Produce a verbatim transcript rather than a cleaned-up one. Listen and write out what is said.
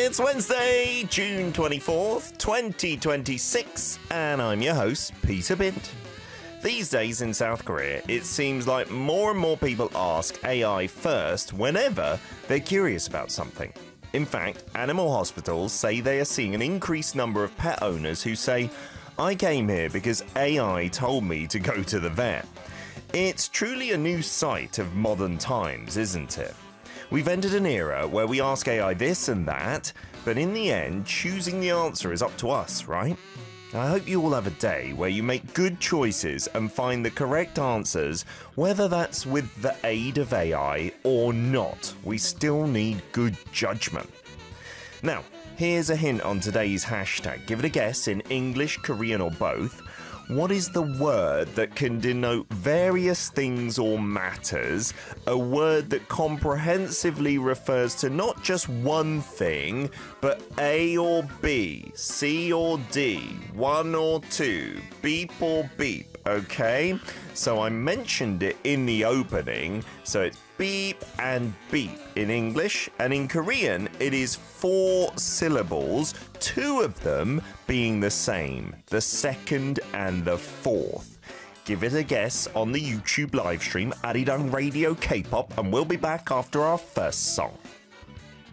It's Wednesday, June twenty-fourth, twenty twenty-six, and I'm your host, Peter Bint. These days in South Korea, it seems like more and more people ask A I first whenever they're curious about something. In fact, animal hospitals say they are seeing an increased number of pet owners who say, "I came here because A I told me to go to the vet." It's truly a new sight of modern times, isn't it? We've entered an era where we ask A I this and that, but in the end, choosing the answer is up to us, right? I hope you all have a day where you make good choices and find the correct answers, whether that's with the aid of A I or not. We still need good judgment. Now, here's a hint on today's hashtag. Give it a guess in English, Korean, or both. What is the word that can denote various things or matters? A word that comprehensively refers to not just one thing, but A or B, C or D, one or two, beep or beep, okay? So I mentioned it in the opening, so it's beep and beep in English, and in Korean it is four syllables, two of them being the same, the second and the fourth. Give it a guess on the YouTube live stream, Arirang Radio K-pop, and we'll be back after our first song.